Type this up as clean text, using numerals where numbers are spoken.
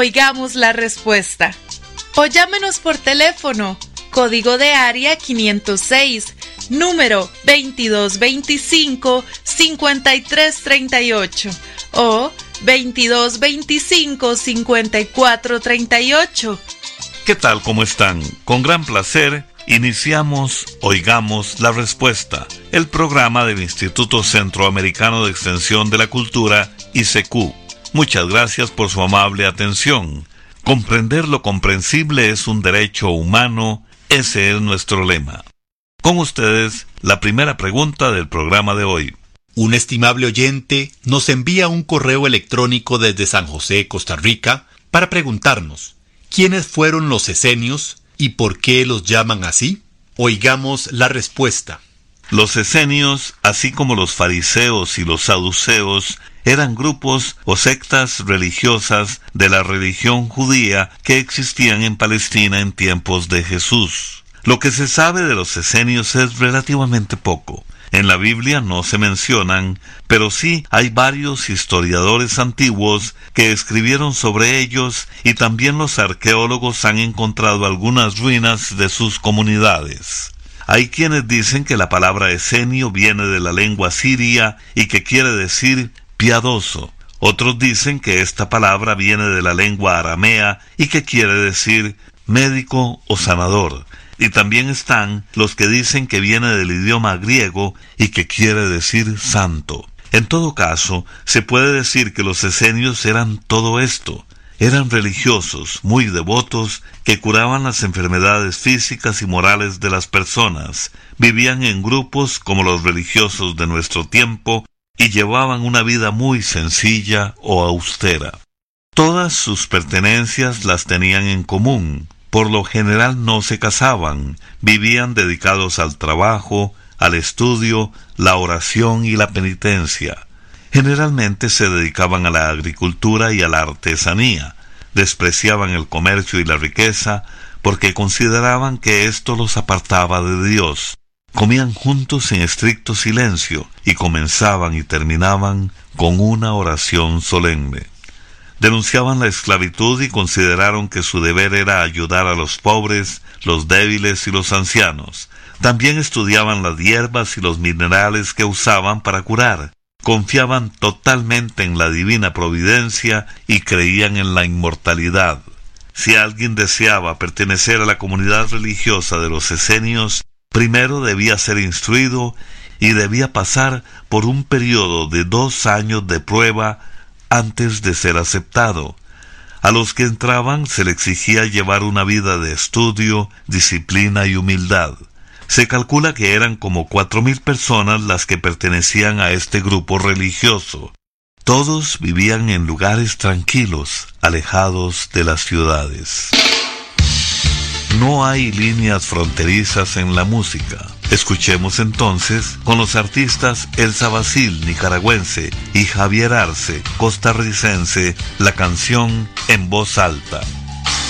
Oigamos la respuesta. O llámenos por teléfono, código de área 506, número 2225-5338 o 2225-5438. ¿Qué tal? ¿Cómo están? Con gran placer iniciamos Oigamos la Respuesta, el programa del Instituto Centroamericano de Extensión de la Cultura, ICQ. Muchas gracias por su amable atención. Comprender lo comprensible es un derecho humano, ese es nuestro lema. Con ustedes, la primera pregunta del programa de hoy. Un estimable oyente nos envía un correo electrónico desde San José, Costa Rica, para preguntarnos, ¿quiénes fueron los esenios y por qué los llaman así? Oigamos la respuesta. Los esenios, así como los fariseos y los saduceos, eran grupos o sectas religiosas de la religión judía que existían en Palestina en tiempos de Jesús. Lo que se sabe de los esenios es relativamente poco. En la Biblia no se mencionan, pero sí hay varios historiadores antiguos que escribieron sobre ellos y también los arqueólogos han encontrado algunas ruinas de sus comunidades. Hay quienes dicen que la palabra esenio viene de la lengua siria y que quiere decir piadoso. Otros dicen que esta palabra viene de la lengua aramea y que quiere decir médico o sanador. Y también están los que dicen que viene del idioma griego y que quiere decir santo. En todo caso, se puede decir que los esenios eran todo esto. Eran religiosos, muy devotos, que curaban las enfermedades físicas y morales de las personas. Vivían en grupos como los religiosos de nuestro tiempo y llevaban una vida muy sencilla o austera. Todas sus pertenencias las tenían en común. Por lo general no se casaban, vivían dedicados al trabajo, al estudio, la oración y la penitencia. Generalmente se dedicaban a la agricultura y a la artesanía. Despreciaban el comercio y la riqueza porque consideraban que esto los apartaba de Dios. Comían juntos en estricto silencio y comenzaban y terminaban con una oración solemne. Denunciaban la esclavitud y consideraron que su deber era ayudar a los pobres, los débiles y los ancianos. También estudiaban las hierbas y los minerales que usaban para curar. Confiaban totalmente en la divina providencia y creían en la inmortalidad. Si alguien deseaba pertenecer a la comunidad religiosa de los esenios, primero debía ser instruido y debía pasar por un periodo de 2 años de prueba antes de ser aceptado. A los que entraban se le exigía llevar una vida de estudio, disciplina y humildad. Se calcula que eran como 4,000 personas las que pertenecían a este grupo religioso. Todos vivían en lugares tranquilos, alejados de las ciudades. No hay líneas fronterizas en la música. Escuchemos entonces con los artistas Elsa Basil, nicaragüense, y Javier Arce, costarricense, la canción En Voz Alta.